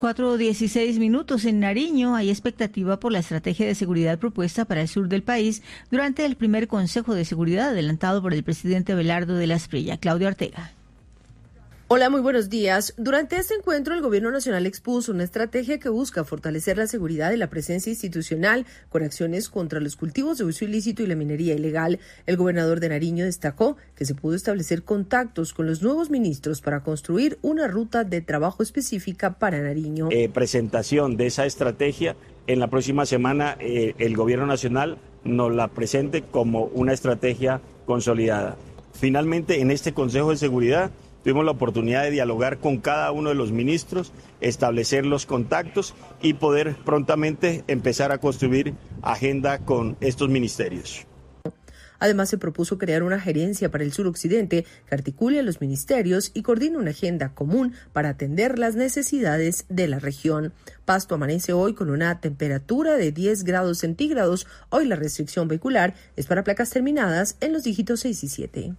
4:16 en Nariño. Hay expectativa por la estrategia de seguridad propuesta para el sur del país durante el primer Consejo de Seguridad adelantado por el presidente Abelardo de la Espriella. Claudia Ortega. Hola, muy buenos días. Durante este encuentro, el Gobierno Nacional expuso una estrategia que busca fortalecer la seguridad y la presencia institucional con acciones contra los cultivos de uso ilícito y la minería ilegal. El gobernador de Nariño destacó que se pudo establecer contactos con los nuevos ministros para construir una ruta de trabajo específica para Nariño. Presentación de esa estrategia. En la próxima semana, el Gobierno Nacional nos la presente como una estrategia consolidada. Finalmente, en este Consejo de Seguridad, tuvimos la oportunidad de dialogar con cada uno de los ministros, establecer los contactos y poder prontamente empezar a construir agenda con estos ministerios. Además, se propuso crear una gerencia para el suroccidente que articule a los ministerios y coordine una agenda común para atender las necesidades de la región. Pasto amanece hoy con una temperatura de 10 grados centígrados. Hoy la restricción vehicular es para placas terminadas en los dígitos 6 y 7.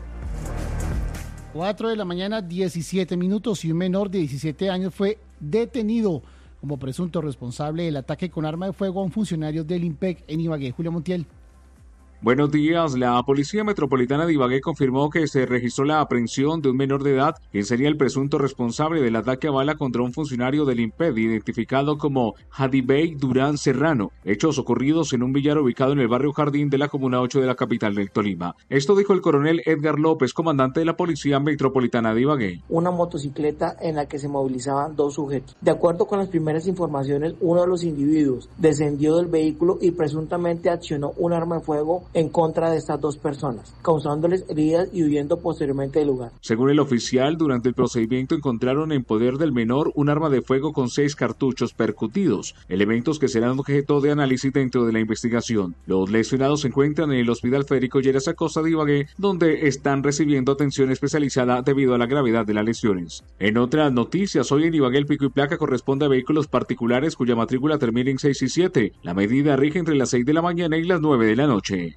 4:17 a.m. y un menor de 17 años fue detenido como presunto responsable del ataque con arma de fuego a un funcionario del IMPEC en Ibagué. Julio Montiel. Buenos días. La Policía Metropolitana de Ibagué confirmó que se registró la aprehensión de un menor de edad, quien sería el presunto responsable del ataque a bala contra un funcionario del IMPED, identificado como Hadibey Durán Serrano, hechos ocurridos en un billar ubicado en el barrio Jardín de la Comuna 8 de la capital del Tolima. Esto dijo el coronel Edgar López, comandante de la Policía Metropolitana de Ibagué. Una motocicleta en la que se movilizaban dos sujetos. De acuerdo con las primeras informaciones, uno de los individuos descendió del vehículo y presuntamente accionó un arma de fuego en contra de estas dos personas, causándoles heridas y huyendo posteriormente del lugar. Según el oficial, durante el procedimiento encontraron en poder del menor un arma de fuego con 6 cartuchos percutidos, elementos que serán objeto de análisis dentro de la investigación. Los lesionados se encuentran en el Hospital Federico Lleras Acosta de Ibagué, donde están recibiendo atención especializada debido a la gravedad de las lesiones. En otras noticias, hoy en Ibagué el pico y placa corresponde a vehículos particulares cuya matrícula termina en 6 y 7. La medida rige entre las 6 de la mañana y las 9 de la noche.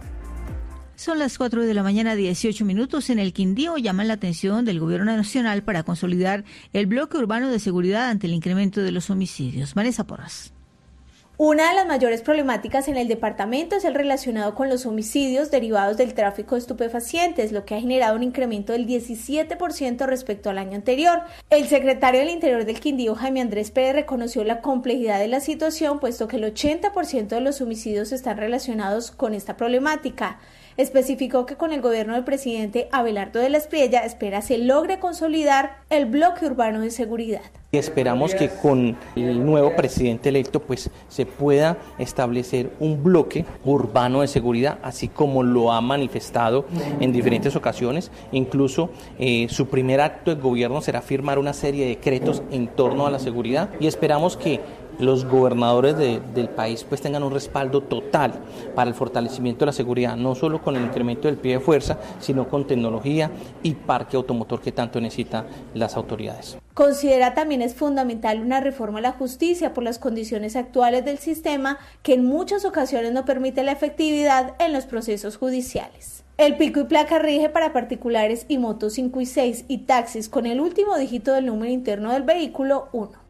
Son las 4:18 a.m. En el Quindío llaman la atención del Gobierno Nacional para consolidar el bloque urbano de seguridad ante el incremento de los homicidios. Vanessa Porras. Una de las mayores problemáticas en el departamento es el relacionado con los homicidios derivados del tráfico de estupefacientes, lo que ha generado un incremento del 17% respecto al año anterior. El secretario del Interior del Quindío, Jaime Andrés Pérez, reconoció la complejidad de la situación, puesto que el 80% de los homicidios están relacionados con esta problemática. Especificó que con el gobierno del presidente Abelardo de la Espriella espera se logre consolidar el bloque urbano de seguridad. Y esperamos que con el nuevo presidente electo pues se pueda establecer un bloque urbano de seguridad, así como lo ha manifestado en diferentes ocasiones. Incluso su primer acto de gobierno será firmar una serie de decretos en torno a la seguridad y esperamos que los gobernadores del país pues tengan un respaldo total para el fortalecimiento de la seguridad, no solo con el incremento del pie de fuerza, sino con tecnología y parque automotor que tanto necesitan las autoridades. Considera también es fundamental una reforma a la justicia por las condiciones actuales del sistema que en muchas ocasiones no permite la efectividad en los procesos judiciales. El pico y placa rige para particulares y motos 5 y 6 y taxis con el último dígito del número interno del vehículo 1.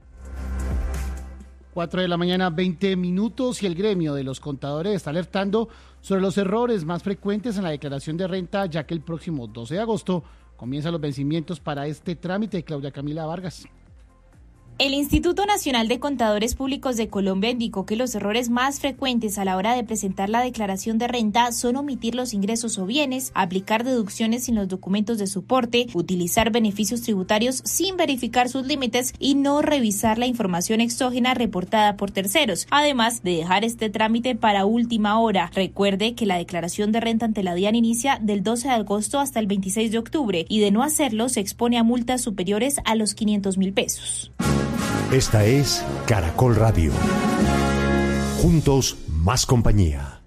4:20 a.m. y el gremio de los contadores está alertando sobre los errores más frecuentes en la declaración de renta, ya que el próximo 12 de agosto comienzan los vencimientos para este trámite. Claudia Camila Vargas. El Instituto Nacional de Contadores Públicos de Colombia indicó que los errores más frecuentes a la hora de presentar la declaración de renta son omitir los ingresos o bienes, aplicar deducciones sin los documentos de soporte, utilizar beneficios tributarios sin verificar sus límites y no revisar la información exógena reportada por terceros, además de dejar este trámite para última hora. Recuerde que la declaración de renta ante la DIAN inicia del 12 de agosto hasta el 26 de octubre y de no hacerlo se expone a multas superiores a los 500.000 pesos. Esta es Caracol Radio. Juntos, más compañía.